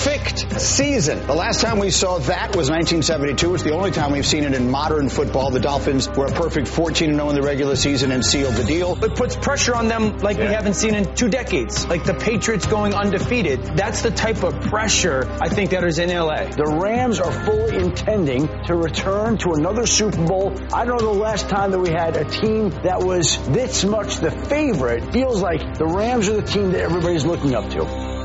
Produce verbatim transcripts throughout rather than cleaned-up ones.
perfect season. The last time we saw that was nineteen seventy-two. It's the only time we've seen it in modern football. The Dolphins were a perfect fourteen and oh in the regular season and sealed the deal. It puts pressure on them like yeah. we haven't seen in two decades. Like the Patriots going undefeated. That's the type of pressure I think that is in L A. The Rams are fully intending to return to another Super Bowl. I don't know the last time that we had a team that was this much the favorite. Feels like the Rams are the team that everybody's looking up to.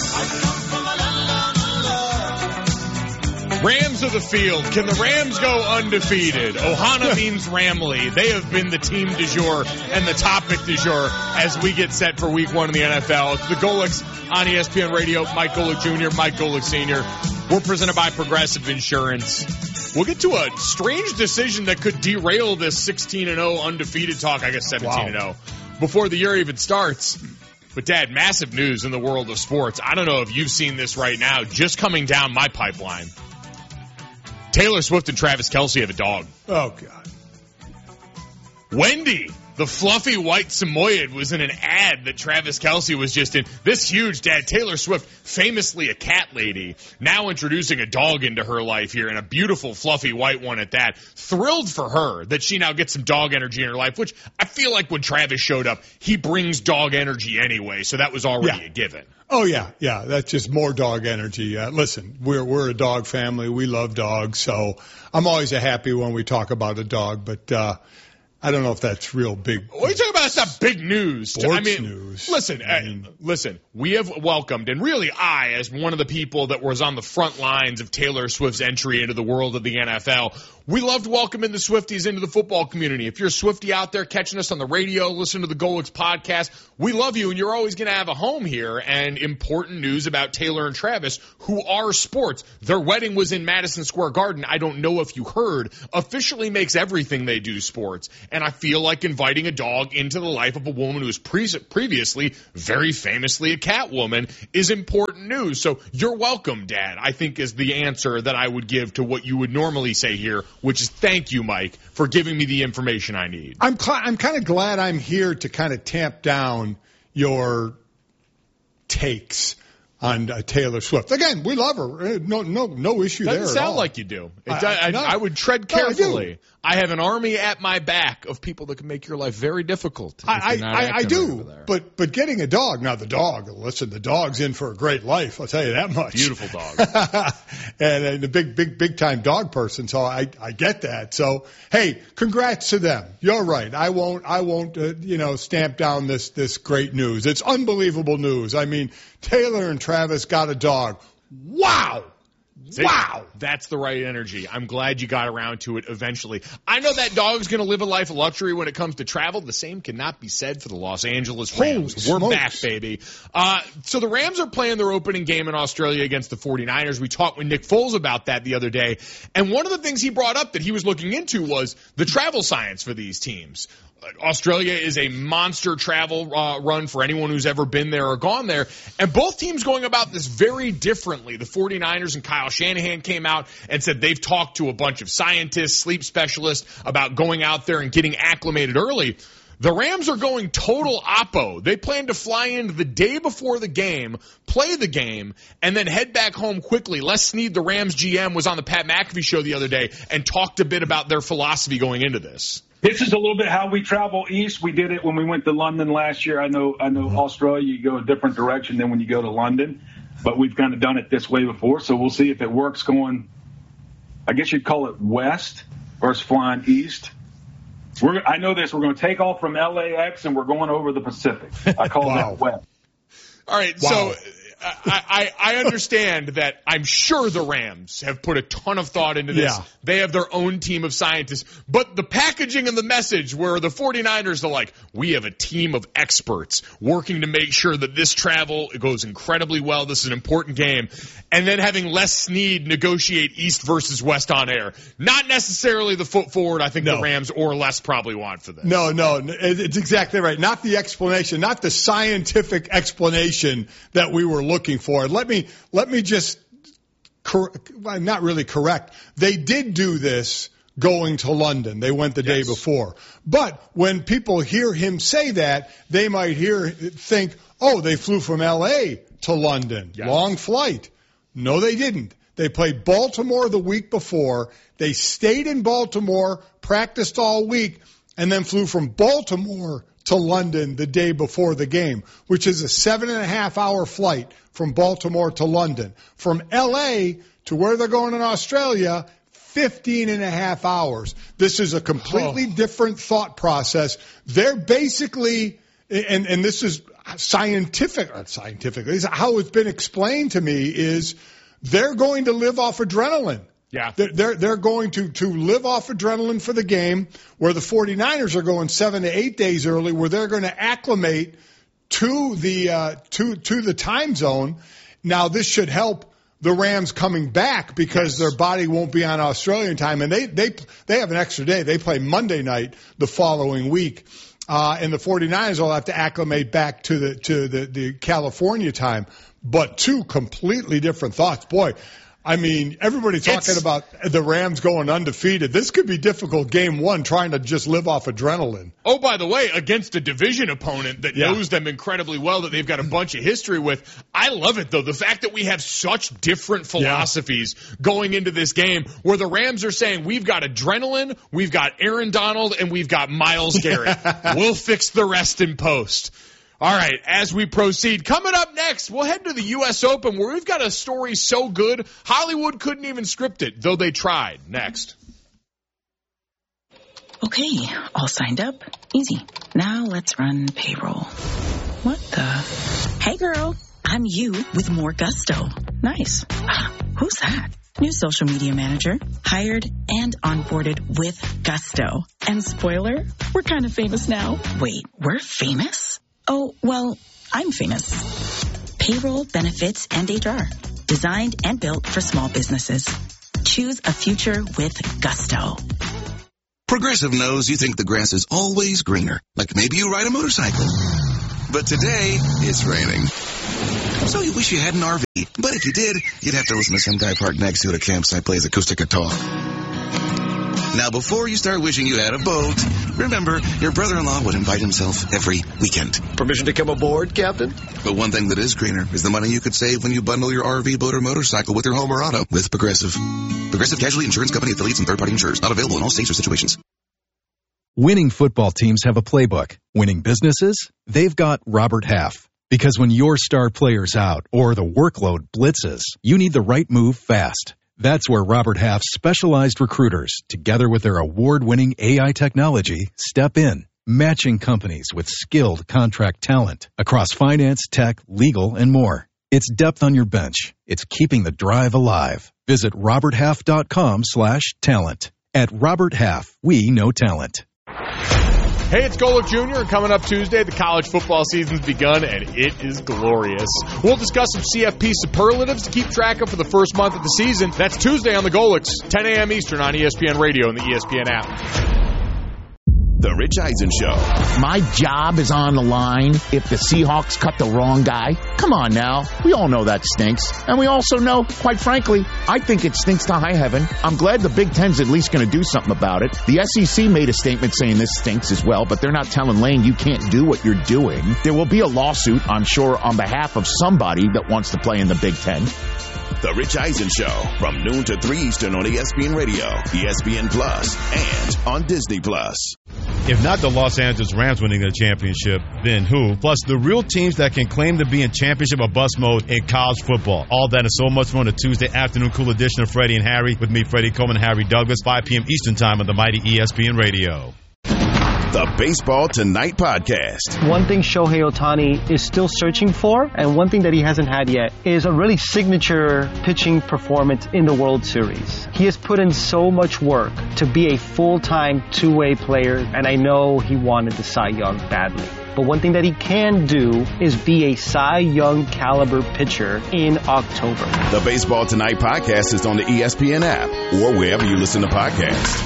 Rams of the field. Can the Rams go undefeated? Ohana means Ramley. They have been the team du jour and the topic du jour as we get set for week one in the N F L. It's the Golics on E S P N Radio. Mike Golic Junior, Mike Golic Senior We're presented by Progressive Insurance. We'll get to a strange decision that could derail this sixteen and oh undefeated talk. I guess seventeen and oh before the year even starts. But, Dad, massive news in the world of sports. I don't know if you've seen this right now, just coming down my pipeline. Taylor Swift and Travis Kelce have a dog. Oh, God. Wendy, the fluffy white Samoyed, was in an ad that Travis Kelce was just in. This huge, Dad, Taylor Swift, famously a cat lady, now introducing a dog into her life here, and a beautiful fluffy white one at that. Thrilled for her that she now gets some dog energy in her life, which I feel like when Travis showed up, he brings dog energy anyway, so that was already yeah. a given. Oh, yeah, yeah, that's just more dog energy. Uh, listen, we're we're a dog family. We love dogs, so I'm always happy when we talk about a dog, but uh I don't know if that's real big. What are you talking about? It's not big news. Sports I mean, news. Listen, I mean, uh, listen, we have welcomed, and really I, as one of the people that was on the front lines of Taylor Swift's entry into the world of the N F L, we loved welcoming the Swifties into the football community. If you're a Swiftie out there catching us on the radio, listen to the Golics podcast, we love you, and you're always going to have a home here. And important news about Taylor and Travis, who are sports. Their wedding was in Madison Square Garden. I don't know if you heard. Officially makes everything they do sports. And I feel like inviting a dog into the life of a woman who was pre- previously very famously a cat woman is important news. So you're welcome, Dad, I think is the answer that I would give to what you would normally say here, which is thank you, Mike, for giving me the information I need. I'm cl- I'm kind of glad I'm here to kind of tamp down your takes on uh, Taylor Swift. Again, we love her. No, no, no issue Doesn't there at sound all. like you do. It, I, I, no. I would tread carefully. No, I, I have an army at my back of people that can make your life very difficult. I, I, I do, but but getting a dog, now the dog, listen, the dog's in for a great life, I'll tell you that much. Beautiful dog. and, and a big, big, big time dog person, so I, I get that. So, hey, congrats to them. You're right. I won't, I won't, uh, you know, stamp down this, this great news. It's unbelievable news. I mean, Taylor and Travis got a dog. Wow. See, wow. That's the right energy. I'm glad you got around to it eventually. I know that dog's going to live a life of luxury when it comes to travel. The same cannot be said for the Los Angeles Rams. Holy We're smokes. back, baby. Uh, so the Rams are playing their opening game in Australia against the forty-niners. We talked with Nick Foles about that the other day. And one of the things he brought up that he was looking into was the travel science for these teams. Australia is a monster travel uh, run for anyone who's ever been there or gone there. And both teams going about this very differently. The forty-niners and Kyle Shanahan came out and said they've talked to a bunch of scientists, sleep specialists about going out there and getting acclimated early. The Rams are going total oppo. They plan to fly in the day before the game, play the game, and then head back home quickly. Les Snead, the Rams G M, was on the Pat McAfee show the other day and talked a bit about their philosophy going into this. This is a little bit how we travel east. We did it when we went to London last year. I know I know Australia, you go a different direction than when you go to London, but we've kind of done it this way before, so we'll see if it works going, I guess you'd call it west versus flying east. We're, I know this. We're going to take off from L A X, and we're going over the Pacific. I call wow. that west. All right, wow. so I, I, I understand that I'm sure the Rams have put a ton of thought into this. Yeah. They have their own team of scientists. But the packaging and the message where the forty-niners are like, we have a team of experts working to make sure that this travel goes incredibly well. This is an important game. And then having Les Snead negotiate east versus west on air. Not necessarily the foot forward I think no. the Rams or Les probably want for this. No, no, it's exactly right. Not the explanation, not the scientific explanation that we were looking for. Let me let me just cor- well, not really correct. They did do this going to London. They went the yes. day before. But when people hear him say that, they might hear think, "Oh, they flew from L A to London. Yes. Long flight." No, they didn't. They played Baltimore the week before. They stayed in Baltimore, practiced all week, and then flew from Baltimore to London the day before the game, which is a seven and a half hour flight from Baltimore to London. From L A to where they're going in Australia, fifteen and a half hours. This is a completely oh. different thought process. They're basically, and, and this is scientific, not scientific, this is how it's been explained to me, is they're going to live off adrenaline. Yeah. They're, they're, they're going to, to live off adrenaline for the game, where the 49ers are going seven to eight days early, where they're going to acclimate to the, uh, to, to the time zone. Now, this should help the Rams coming back because yes. their body won't be on Australian time, and they, they, they have an extra day. They play Monday night the following week. Uh, and the 49ers will have to acclimate back to the, to the, the California time. But two completely different thoughts. Boy, I mean, everybody talking it's, about the Rams going undefeated. This could be difficult game one, trying to just live off adrenaline. Oh, by the way, against a division opponent that yeah. knows them incredibly well, that they've got a bunch of history with. I love it, though. The fact that we have such different philosophies yeah. going into this game, where the Rams are saying, we've got adrenaline, we've got Aaron Donald, and we've got Myles Garrett. We'll fix the rest in post. All right, as we proceed, coming up next, we'll head to the U S Open, where we've got a story so good, Hollywood couldn't even script it, though they tried. Next. Okay, all signed up. Easy. Now let's run payroll. What the? Hey, girl. I'm you with more gusto. Nice. Ah, who's that? New social media manager. Hired and onboarded with gusto. And spoiler, we're kind of famous now. Wait, we're famous? Oh, well, I'm famous. Payroll, benefits, and H R. Designed and built for small businesses. Choose a future with gusto. Progressive knows you think the grass is always greener. Like maybe you ride a motorcycle. But today, it's raining. So you wish you had an R V. But if you did, you'd have to listen to some guy parked next to you at a campsite plays acoustic guitar. Now, before you start wishing you had a boat, remember, your brother-in-law would invite himself every weekend. Permission to come aboard, Captain? But one thing that is greener is the money you could save when you bundle your R V, boat, or motorcycle with your home or auto with Progressive. Progressive Casualty Insurance Company affiliates and third-party insurers. Not available in all states or situations. Winning football teams have a playbook. Winning businesses? They've got Robert Half. Because when your star player's out or the workload blitzes, you need the right move fast. That's where Robert Half's specialized recruiters, together with their award-winning A I technology, step in, matching companies with skilled contract talent across finance, tech, legal, and more. It's depth on your bench. It's keeping the drive alive. Visit roberthalf.com slash talent. At Robert Half, we know talent. Hey, it's Golick Junior Coming up Tuesday, the college football season's begun, and it is glorious. We'll discuss some C F P superlatives to keep track of for the first month of the season. That's Tuesday on the Golicks, ten a.m. Eastern on E S P N Radio and the E S P N app. The Rich Eisen Show. My job is on the line if the Seahawks cut the wrong guy. Come on now. We all know that stinks. And we also know, quite frankly, I think it stinks to high heaven. I'm glad the Big Ten's at least going to do something about it. The S E C made a statement saying this stinks as well, but they're not telling Lane you can't do what you're doing. There will be a lawsuit, I'm sure, on behalf of somebody that wants to play in the Big Ten. The Rich Eisen Show, from noon to three Eastern on E S P N Radio, E S P N Plus, and on Disney Plus. If not the Los Angeles Rams winning the championship, then who? Plus the real teams that can claim to be in championship or bust mode in college football. All that and so much more on a Tuesday afternoon cool edition of Freddie and Harry with me, Freddie Coleman and Harry Douglas, five p.m. Eastern Time on the mighty E S P N Radio. The Baseball Tonight Podcast. One thing Shohei Ohtani is still searching for, and one thing that he hasn't had yet, is a really signature pitching performance in the World Series. He has put in so much work to be a full-time two-way player, and I know he wanted the Cy Young badly. But one thing that he can do is be a Cy Young caliber pitcher in October. The Baseball Tonight Podcast is on the E S P N app or wherever you listen to podcasts.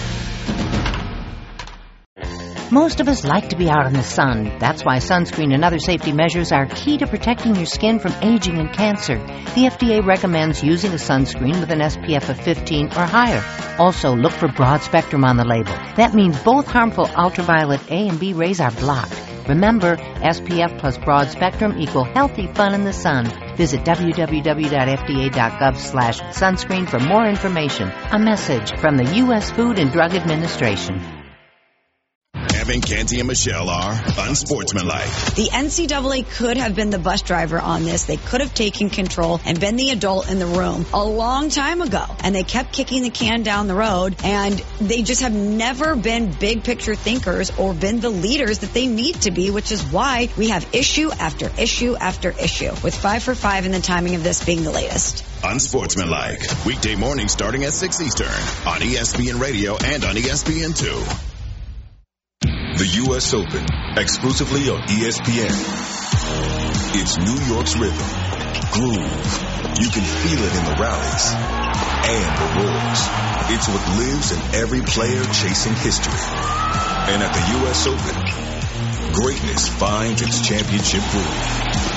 Most of us like to be out in the sun. That's why sunscreen and other safety measures are key to protecting your skin from aging and cancer. The F D A recommends using a sunscreen with an S P F of fifteen or higher. Also, look for broad spectrum on the label. That means both harmful ultraviolet A and B rays are blocked. Remember, S P F plus broad spectrum equal healthy fun in the sun. Visit w w w dot f d a dot gov slash sunscreen for more information. A message from the U S Food and Drug Administration. Evan, Canty, and Michelle are unsportsmanlike. The N C double A could have been the bus driver on this. They could have taken control and been the adult in the room a long time ago. And they kept kicking the can down the road. And they just have never been big picture thinkers or been the leaders that they need to be, which is why we have issue after issue after issue, with five for five and the timing of this being the latest. Unsportsmanlike. Weekday mornings starting at six Eastern on E S P N Radio and on E S P N two. The U S Open, exclusively on E S P N. It's New York's rhythm, groove. You can feel it in the rallies and the roars. It's what lives in every player chasing history. And at the U S Open, greatness finds its championship groove.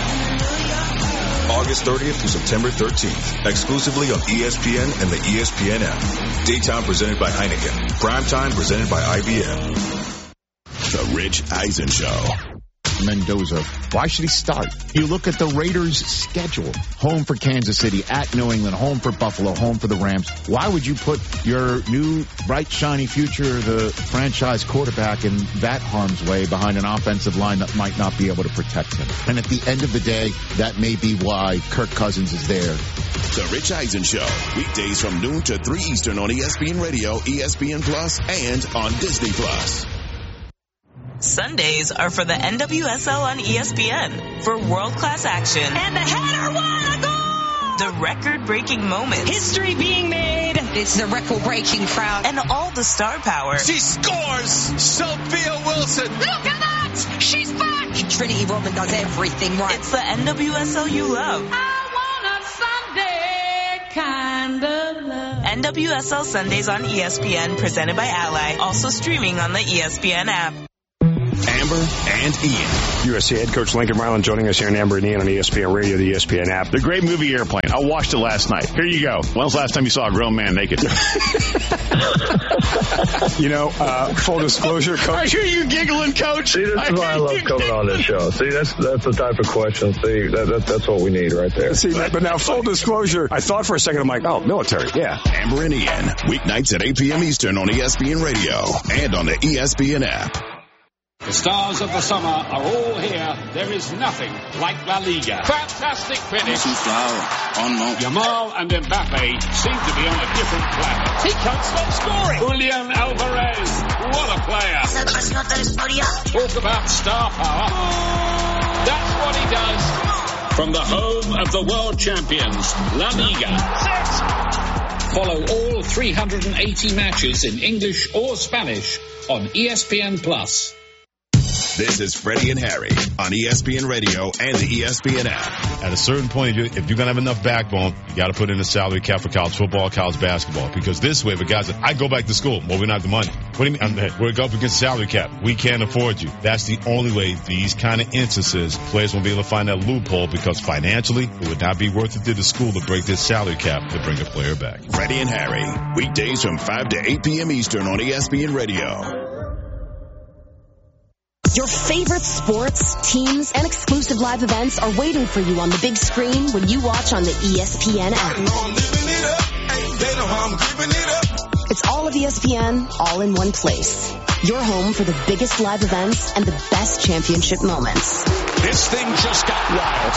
August thirtieth through September thirteenth, exclusively on E S P N and the E S P N app. Daytime presented by Heineken. Primetime presented by I B M. The Rich Eisen Show. Mendoza. Why should he start? You look at the Raiders' schedule. Home for Kansas City, at New England, home for Buffalo, home for the Rams. Why would you put your new bright, shiny future, the franchise quarterback, in that harm's way behind an offensive line that might not be able to protect him? And at the end of the day, that may be why Kirk Cousins is there. The Rich Eisen Show. Weekdays from noon to three Eastern on E S P N Radio, E S P N Plus, and on Disney Plus. Sundays are for the N W S L on E S P N for world-class action. And the header won a goal! The record-breaking moments. History being made. It's the record-breaking crowd. And all the star power. She scores! Sophia Wilson! Look at that! She's back! Trinity Rodman does everything right. It's the N W S L you love. I want a Sunday kind of love. N W S L Sundays on E S P N, presented by Ally. Also streaming on the E S P N app. Amber and Ian. U S C head coach Lincoln Riley joining us here in Amber and Ian on E S P N Radio, the E S P N app. The great movie Airplane. I watched it last night. Here you go. When's the last time you saw a grown man naked? You know, uh, full disclosure, coach. I hear you giggling, coach. See, this is why I love coming on this show. See, that's that's the type of question. See, that, that, that's what we need right there. See, but now full disclosure, I thought for a second, I'm like, oh, military, yeah. Amber and Ian, weeknights at eight p.m. Eastern on E S P N Radio and on the E S P N app. The stars of the summer are all here. There is nothing like La Liga. Fantastic finish. Yamal and Mbappe seem to be on a different planet. He can't stop scoring. Julian Alvarez, what a player. Talk about star power. That's what he does. From the home of the world champions, La Liga. Six. Follow all three hundred eighty matches in English or Spanish on E S P N Plus. This is Freddie and Harry on E S P N Radio and the E S P N app. At a certain point, if you're going to have enough backbone, you got to put in a salary cap for college football, college basketball. Because this way, the guys that I go back to school, well, we don't have the money. What do you mean? I'm, we're up against salary cap. We can't afford you. That's the only way these kind of instances, players won't be able to find that loophole, because financially, it would not be worth it to the school to break this salary cap to bring a player back. Freddie and Harry, weekdays from five to eight p.m. Eastern on E S P N Radio. Your favorite sports, teams, and exclusive live events are waiting for you on the big screen when you watch on the E S P N app. It's all of E S P N, all in one place. Your home for the biggest live events and the best championship moments. This thing just got wild.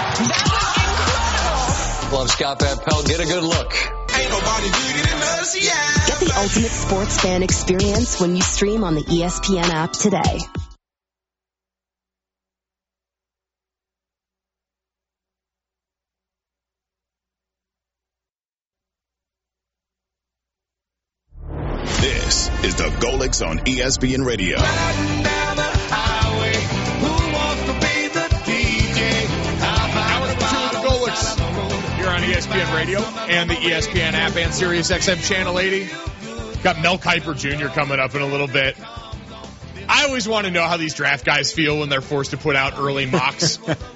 That was incredible. Love Scott Van Pelt. Get a good look. Ain't nobody bigger than us, yeah. Get the ultimate sports fan experience when you stream on the E S P N app today. This is the Golix on E S P N Radio. Hour number two of the Golix here on E S P N Radio and the E S P N app and Sirius X M Channel eighty. Got Mel Kiper Junior coming up in a little bit. I always want to know how these draft guys feel when they're forced to put out early mocks.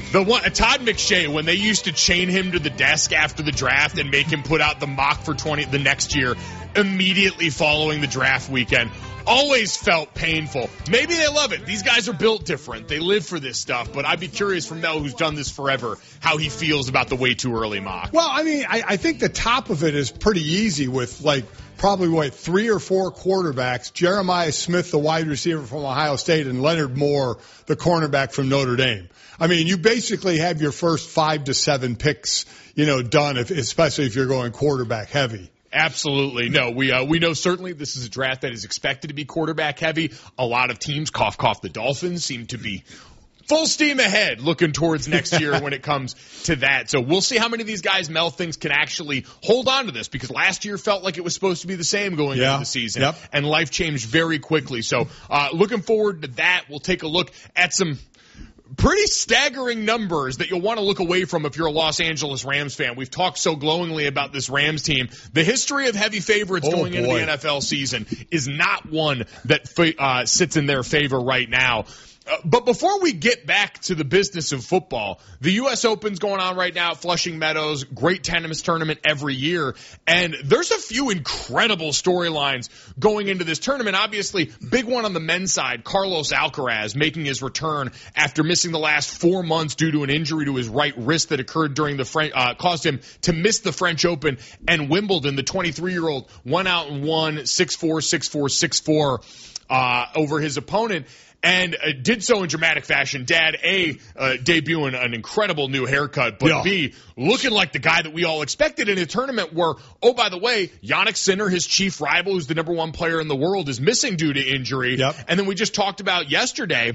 The one, Todd McShay, when they used to chain him to the desk after the draft and make him put out the mock for twenty the next year, immediately following the draft weekend, always felt painful. Maybe they love it. These guys are built different. They live for this stuff. But I'd be curious from Mel, who's done this forever, how he feels about the way too early mock. Well, I mean, I, I think the top of it is pretty easy with, like, probably, what, three or four quarterbacks, Jeremiah Smith, the wide receiver from Ohio State, and Leonard Moore, the cornerback from Notre Dame. I mean, you basically have your first five to seven picks, you know, done, if, especially if you're going quarterback heavy. Absolutely. No, we uh, we know certainly this is a draft that is expected to be quarterback heavy. A lot of teams, cough, cough, the Dolphins, seem to be full steam ahead looking towards next year when it comes to that. So we'll see how many of these guys Mel thinks can actually hold on to this, because last year felt like it was supposed to be the same going yeah. into the season. Yep. And life changed very quickly. So uh, looking forward to that. We'll take a look at some pretty staggering numbers that you'll want to look away from if you're a Los Angeles Rams fan. We've talked so glowingly about this Rams team. The history of heavy favorites oh, going boy. into the N F L season is not one that uh, sits in their favor right now. Uh, but before we get back to the business of football, the U S Open's going on right now at Flushing Meadows. Great tennis tournament every year. And there's a few incredible storylines going into this tournament. Obviously, big one on the men's side, Carlos Alcaraz making his return after missing the last four months due to an injury to his right wrist that occurred during the French, uh, caused him to miss the French Open and Wimbledon. The twenty-three-year-old went out and won six four, six four, six four uh, over his opponent. And uh, did so in dramatic fashion. Dad, A, uh, debuting an incredible new haircut, but yeah. B, looking like the guy that we all expected in a tournament where, oh, by the way, Jannik Sinner, his chief rival, who's the number one player in the world, is missing due to injury. Yep. And then we just talked about yesterday,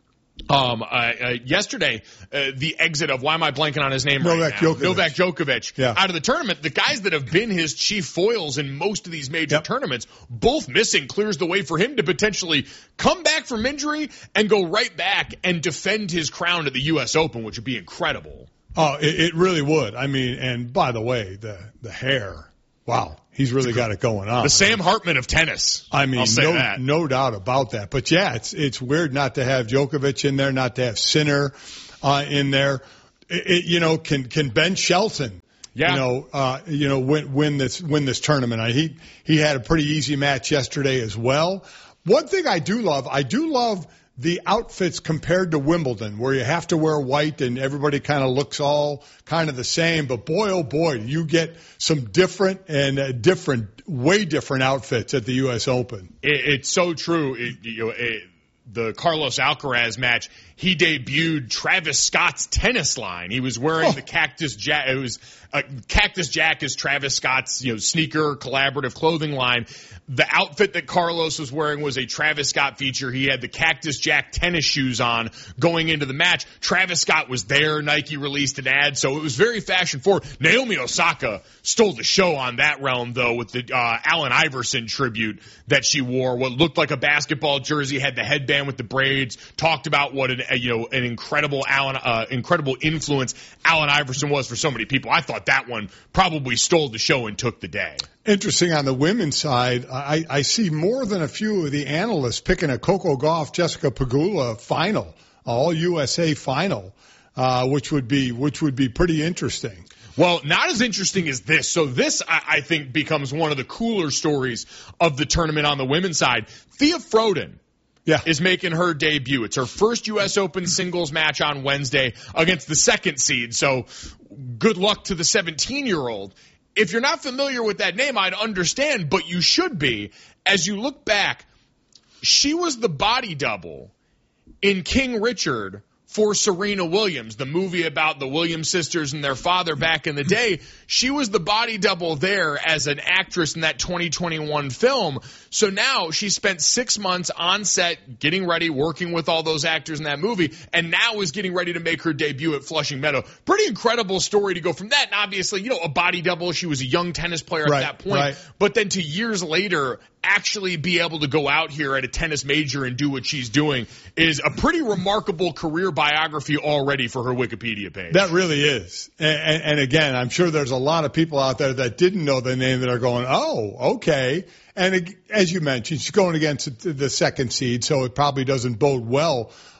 um, uh, uh, yesterday, uh, the exit of, why am I blanking on his name Novak right now? Djokovic. Novak Djokovic. Yeah. Out of the tournament, the guys that have been his chief foils in most of these major yep. tournaments, both missing, clears the way for him to potentially come back from injury and go right back and defend his crown at the U S Open, which would be incredible. Oh, it, it really would. I mean, and by the way, the, the hair, wow. He's really got it going on. The Sam Hartman of tennis. I mean, I'll say no, that. no doubt about that. But yeah, it's it's weird not to have Djokovic in there, not to have Sinner uh, in there. It, it, you know, can can Ben Shelton, yeah. you know, uh, you know, win win this win this tournament? I, he he had a pretty easy match yesterday as well. One thing I do love, I do love the outfits compared to Wimbledon, where you have to wear white and everybody kind of looks all kind of the same. But boy, oh boy, you get some different and uh, different, way different outfits at the U S Open. It, it's so true. It, you know, it, the Carlos Alcaraz match, he debuted Travis Scott's tennis line. He was wearing oh. the Cactus Jack. It was uh, Cactus Jack is Travis Scott's, you know, sneaker collaborative clothing line. The outfit that Carlos was wearing was a Travis Scott feature. He had the Cactus Jack tennis shoes on going into the match. Travis Scott was there. Nike released an ad, so it was very fashion forward. Naomi Osaka stole the show on that realm, though, with the uh, Allen Iverson tribute that she wore. What looked like a basketball jersey, had the headband with the braids. Talked about what an you know an incredible Allen, uh, incredible influence Allen Iverson was for so many people. I thought that one probably stole the show and took the day. Interesting on the women's side, I, I see more than a few of the analysts picking a Coco Gauff, Jessica Pegula final, all U S A final, uh, which would be which would be pretty interesting. Well, not as interesting as this. So this, I, I think, becomes one of the cooler stories of the tournament on the women's side. Thea Froden. Yeah. Is making her debut. It's her first U S Open singles match on Wednesday against the second seed. So good luck to the seventeen-year-old. If you're not familiar with that name, I'd understand, but you should be. As you look back, she was the body double in King Richard for Serena Williams, the movie about the Williams sisters and their father back in the day. She was the body double there as an actress in that twenty twenty-one film. So now she spent six months on set getting ready, working with all those actors in that movie, and now is getting ready to make her debut at Flushing Meadow. Pretty incredible story to go from that. And obviously, you know, a body double. She was a young tennis player right, at that point. Right. But then to years later, actually be able to go out here at a tennis major and do what she's doing is a pretty remarkable career biography already for her Wikipedia page. That really is. And, and, and again, I'm sure there's a lot of people out there that didn't know the name that are going, oh, okay. And as you mentioned, she's going against the second seed, so it probably doesn't bode well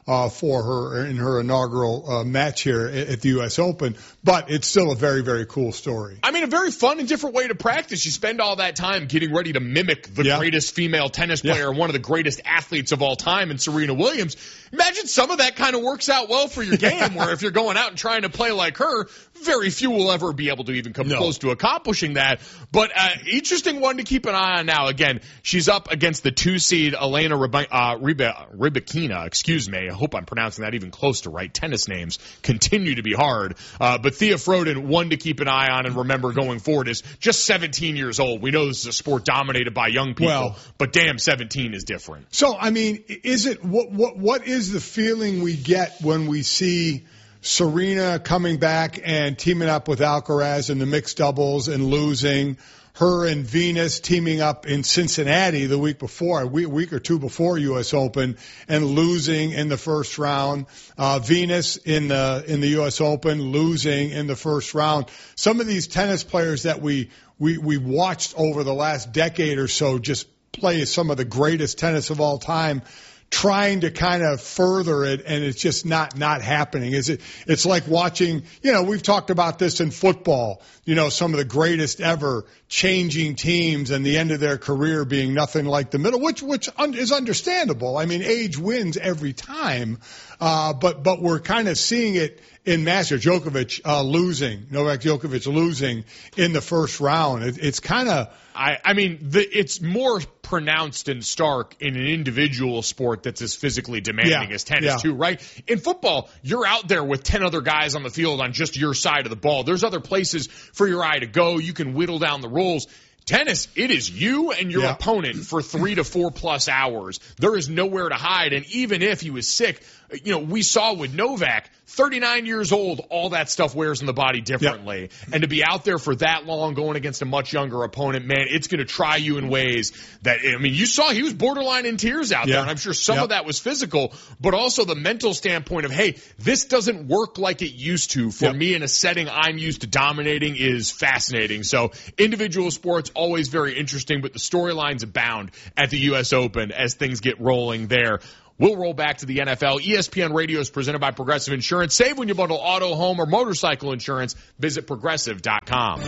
uh, for her in her inaugural uh, match here at, at the U S Open. But it's still a very, very cool story. I mean, a very fun and different way to practice. You spend all that time getting ready to mimic the Yeah. greatest female tennis player, Yeah. one of the greatest athletes of all time, in Serena Williams. Imagine some of that kind of works out well for your game, where if you're going out and trying to play like her, very few will ever be able to even come No. close to accomplishing that. But uh, interesting one to keep an eye on now. Again, she's up against the two-seed Elena Ryba- uh, Ryba- Rybakina, excuse me. I hope I'm pronouncing that even close to right. Tennis names continue to be hard. Uh, but Thea Froden, one to keep an eye on and remember going forward, is just seventeen years old. We know this is a sport dominated by young people, Well, but damn, seventeen is different. So, I mean, is it what what what is the feeling we get when we see Serena coming back and teaming up with Alcaraz in the mixed doubles and losing? Her and Venus teaming up in Cincinnati the week before, a week, week or two before U S Open, and losing in the first round. Uh, Venus in the in the U S Open losing in the first round. Some of these tennis players that we we we watched over the last decade or so just play some of the greatest tennis of all time, trying to kind of further it, and it's just not not happening. Is it? It's like watching. You know, we've talked about this in football. You know, some of the greatest ever changing teams and the end of their career being nothing like the middle, which which un- is understandable. I mean, age wins every time, uh, but but we're kind of seeing it in Masters. Djokovic uh, losing, Novak Djokovic losing in the first round. It, it's kind of. I, I mean, the, it's more pronounced and stark in an individual sport that's as physically demanding Yeah, as tennis, yeah. too, right? In football, you're out there with ten other guys on the field on just your side of the ball. There's other places for your eye to go. You can whittle down the rules. Tennis, it is you and your Yeah. opponent for three to four plus hours. There is nowhere to hide. And even if he was sick, you know, we saw with Novak, thirty-nine years old, all that stuff wears on the body differently. And to be out there for that long going against a much younger opponent, man, it's going to try you in ways that, I mean, you saw he was borderline in tears out Yeah. there. And I'm sure some Yep. of that was physical, but also the mental standpoint of, hey, this doesn't work like it used to for Yep. me in a setting I'm used to dominating is fascinating. So individual sports, always very interesting, but the storylines abound at the U S Open as things get rolling there. We'll roll back to the N F L. E S P N Radio is presented by Progressive Insurance. Save when you bundle auto, home, or motorcycle insurance. Visit progressive dot com.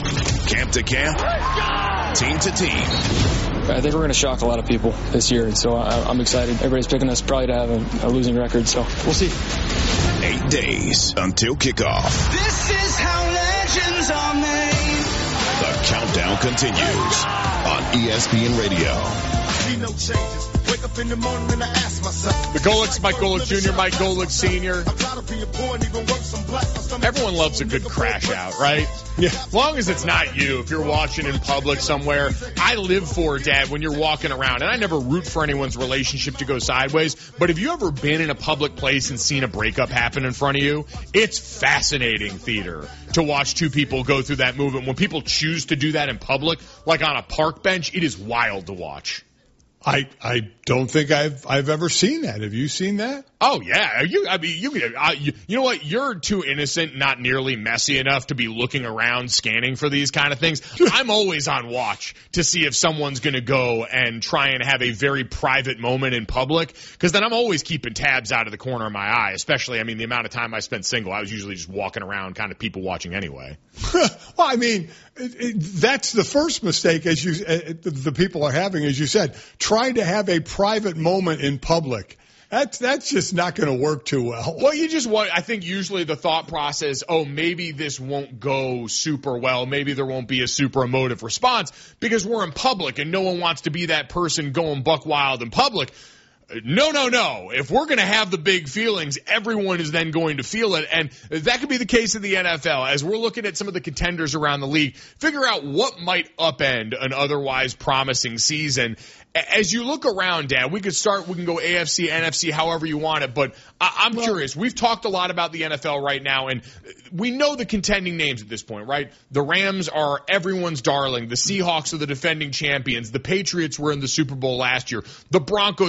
Camp to camp, team to team. I think we're going to shock a lot of people this year, and so I, I'm excited. Everybody's picking us probably to have a, a losing record, so we'll see. Eight days until kickoff. This is how legends are made. The countdown continues on E S P N Radio. Wake up in the morning and I ask myself. The Golics, Mike Golick Junior, Mike Golick Senior Everyone loves a good crash out, right? Yeah. As long as it's not you, if you're watching in public somewhere. I live for, Dad, when you're walking around, and I never root for anyone's relationship to go sideways, but have you ever been in a public place and seen a breakup happen in front of you? It's fascinating theater to watch two people go through that movement. When people choose to do that in public, like on a park bench, it is wild to watch. I I don't think I've I've ever seen that. Have you seen that? Oh yeah, you. I mean, you. Uh, you, you know what? You're too innocent, not nearly messy enough to be looking around, scanning for these kind of things. I'm always on watch to see if someone's going to go and try and have a very private moment in public, because then I'm always keeping tabs out of the corner of my eye. Especially, I mean, the amount of time I spent single, I was usually just walking around, kind of people watching anyway. Well, I mean, it, it, that's the first mistake, as you uh, the, the people are having, as you said, trying to have a private moment in public. That's that's just not going to work too well. Well, you just want, I think usually the thought process, oh, maybe this won't go super well. Maybe there won't be a super emotive response because we're in public and no one wants to be that person going buck wild in public. No, no, no. If we're going to have the big feelings, everyone is then going to feel it. And that could be the case in the N F L. As we're looking at some of the contenders around the league, figure out what might upend an otherwise promising season. As you look around, Dad, we could start, we can go A F C, N F C, however you want it. But I- I'm well, curious. We've talked a lot about the N F L right now, and we know the contending names at this point, right? The Rams are everyone's darling. The Seahawks are the defending champions. The Patriots were in the Super Bowl last year. The Broncos pushed them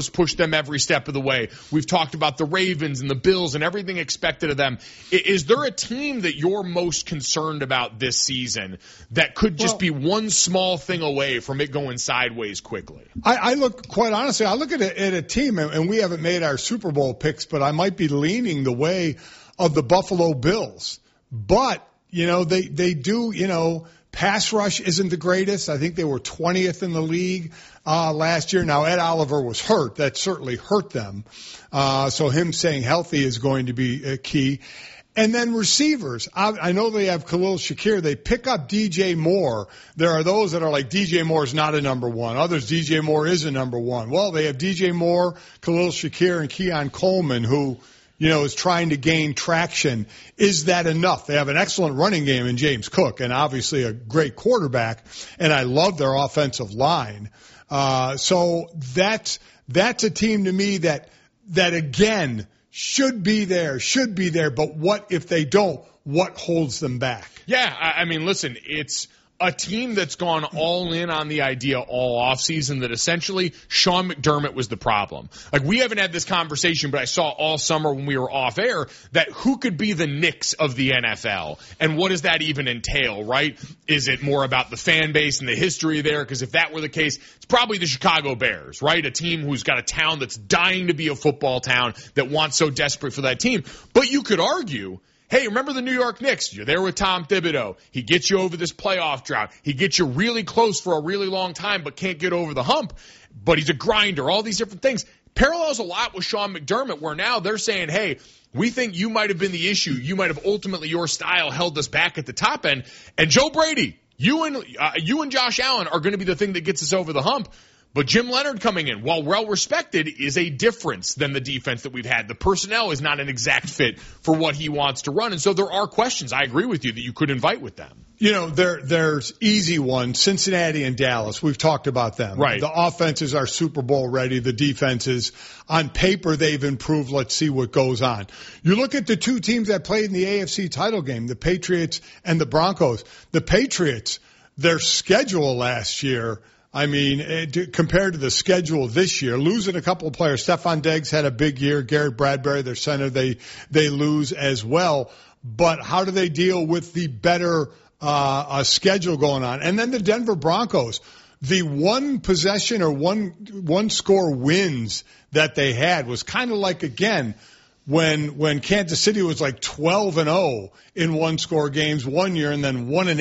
them every step of the way. We've talked about the Ravens and the Bills and everything expected of them. Is there a team that you're most concerned about this season that could just well, be one small thing away from it going sideways quickly? I, I look, quite honestly, I look at a, at a team, and we haven't made our Super Bowl picks, but I might be leaning the way of the Buffalo Bills. But, you know, they, they do, you know, pass rush isn't the greatest. I think they were twentieth in the league uh, last year. Now, Ed Oliver was hurt. That certainly hurt them. Uh, so him staying healthy is going to be uh, key. And then receivers. I, I know they have Khalil Shakir. They pick up D J Moore. There are those that are like, D J Moore is not a number one. Others, D J Moore is a number one. Well, they have D J Moore, Khalil Shakir, and Keon Coleman, who, you know, is trying to gain traction. Is that enough? They have an excellent running game in James Cook and obviously a great quarterback, and I love their offensive line. Uh, so that's, that's a team to me that, that again, should be there, should be there, but what if they don't? What holds them back? Yeah, I mean, listen, it's a team that's gone all in on the idea all offseason that essentially Sean McDermott was the problem. Like, we haven't had this conversation, but I saw all summer when we were off air that who could be the Knicks of the N F L? And what does that even entail, right? Is it more about the fan base and the history there? Because if that were the case, it's probably the Chicago Bears, right? A team who's got a town that's dying to be a football town that wants so desperate for that team. But you could argue, hey, remember the New York Knicks? You're there with Tom Thibodeau. He gets you over this playoff drought. He gets you really close for a really long time but can't get over the hump. But he's a grinder, all these different things. Parallels a lot with Sean McDermott, where now they're saying, hey, we think you might have been the issue. You might have ultimately, your style held us back at the top end. And Joe Brady, you and uh, you and Josh Allen are going to be the thing that gets us over the hump. But Jim Leonard coming in, while well-respected, is a difference than the defense that we've had. The personnel is not an exact fit for what he wants to run. And so there are questions, I agree with you, that you could invite with them. You know, there there's easy ones, Cincinnati and Dallas. We've talked about them. Right. The offenses are Super Bowl ready. The defenses, on paper, they've improved. Let's see what goes on. You look at the two teams that played in the A F C title game, the Patriots and the Broncos. The Patriots, their schedule last year, I mean, it, compared to the schedule this year, losing a couple of players. Stephon Diggs had a big year. Garrett Bradbury, their center, they they lose as well. But how do they deal with the better uh, uh, schedule going on? And then the Denver Broncos, the one possession or one one score wins that they had was kind of like, again, when when Kansas City was like twelve and oh in one score games one year and then one and